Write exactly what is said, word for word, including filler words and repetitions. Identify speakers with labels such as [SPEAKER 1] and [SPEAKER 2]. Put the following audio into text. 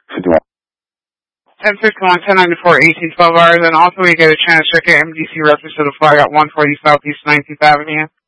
[SPEAKER 1] fifty-one.
[SPEAKER 2] ten fifty-one, ten ninety-four, eighteen twelve hours, and also we get a chance, check your M D C reference to the flag at one forty Southeast nineteenth Avenue.